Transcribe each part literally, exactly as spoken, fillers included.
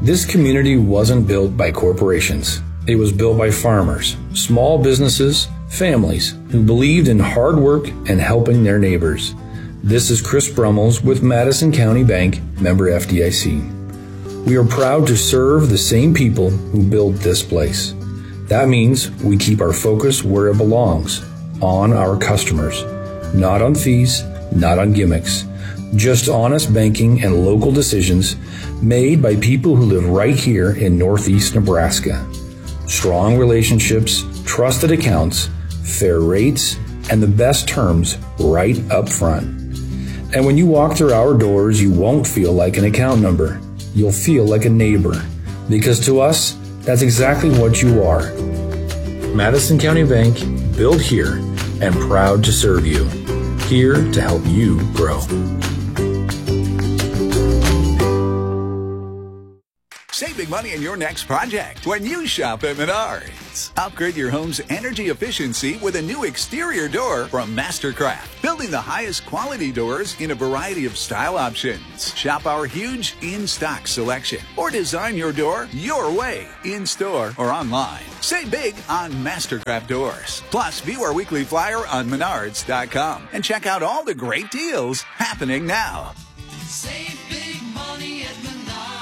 This community wasn't built by corporations. It was built by farmers, small businesses, families who believed in hard work and helping their neighbors. This is Chris Brummels with Madison County Bank, member F D I C. We are proud to serve the same people who built this place. That means we keep our focus where it belongs, on our customers, not on fees, not on gimmicks, just honest banking and local decisions made by people who live right here in Northeast Nebraska. Strong relationships, trusted accounts, fair rates, and the best terms right up front. And when you walk through our doors, you won't feel like an account number. You'll feel like a neighbor, because to us, that's exactly what you are. Madison County Bank, built here and proud to serve you. Here to help you grow. Save big money in your next project when you shop at Menards. Upgrade your home's energy efficiency with a new exterior door from Mastercraft, building the highest quality doors in a variety of style options. Shop our huge in-stock selection or design your door your way, in-store or online. Save big on Mastercraft doors. Plus, view our weekly flyer on menards dot com and check out all the great deals happening now. Save big money at Menards.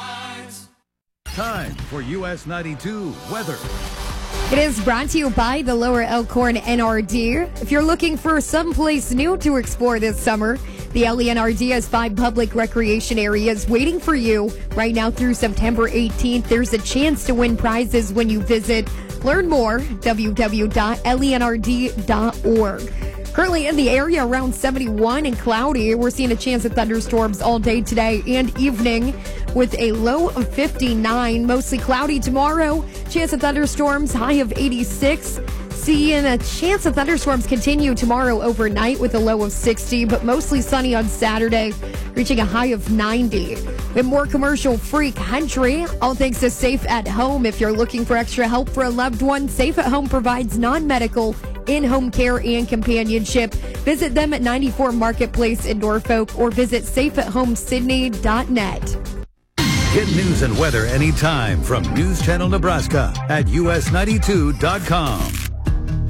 Time for U S ninety-two weather. It is brought to you by the Lower Elkhorn N R D. If you're looking for someplace new to explore this summer, the L E N R D has five public recreation areas waiting for you. Right now through September eighteenth, there's a chance to win prizes when you visit. Learn more, w w w dot l e n r d dot org. Currently in the area around seventy-one and cloudy. We're seeing a chance of thunderstorms all day today and evening with a low of fifty-nine. Mostly cloudy tomorrow. Chance of thunderstorms, high of eighty-six. Seeing a chance of thunderstorms continue tomorrow overnight with a low of sixty, but mostly sunny on Saturday, reaching a high of ninety. With more commercial-free country, all thanks to Safe at Home. If you're looking for extra help for a loved one, Safe at Home provides non-medical in-home care and companionship. Visit them at ninety-four Marketplace in Norfolk or visit safe at home sydney dot net. Get news and weather anytime from News Channel Nebraska at U S ninety-two dot com.